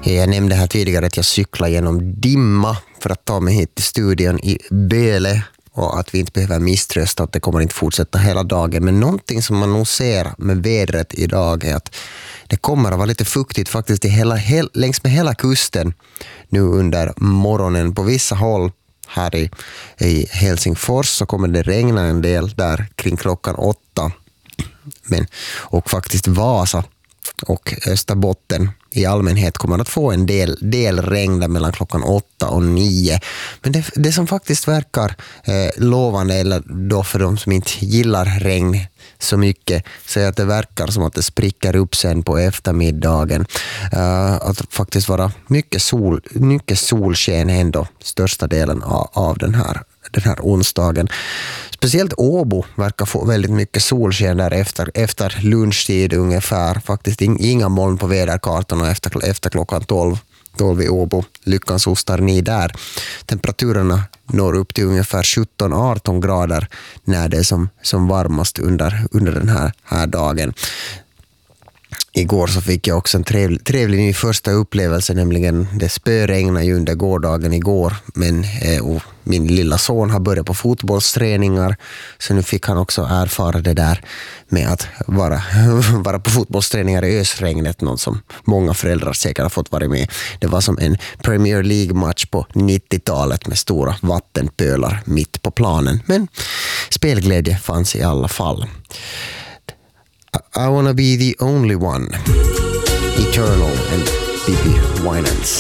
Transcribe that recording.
Jag nämnde här tidigare att jag cyklar genom dimma för att ta mig hit till studion i Böle och att vi inte behöver misströsta att det kommer inte fortsätta hela dagen. Men någonting som man nog ser med vädret idag är att det kommer att vara lite fuktigt faktiskt längs med hela kusten nu under morgonen. På vissa håll här i Helsingfors så kommer det regna en del där kring klockan 8. Och faktiskt Vasa och Österbotten i allmänhet kommer att få en del regn där mellan klockan 8 och 9. Men det som faktiskt verkar lovande, eller då för de som inte gillar regn så mycket, så är att det verkar som att det spricker upp sen på eftermiddagen. Att faktiskt vara mycket solsken ändå största delen av den här onsdagen. Speciellt Åbo verkar få väldigt mycket solsken där efter lunchtid ungefär. Faktiskt inga moln på väderkartan och efter klockan 12 i Åbo. Lyckans ostar ni där. Temperaturerna når upp till ungefär 17-18 grader när det är som varmast under den här dagen. Igår så fick jag också en trevlig ny första upplevelse, nämligen det spöregnade ju under gårdagen igår, men min lilla son har börjat på fotbollsträningar, så nu fick han också erfara det där med att vara på fotbollsträningar i ösregnet, något som många föräldrar säkert har fått vara med. Det var som en Premier League-match på 90-talet med stora vattenpölar mitt på planen, men spelglädje fanns i alla fall. I wanna be the only one. Eternal and Bibi Winans.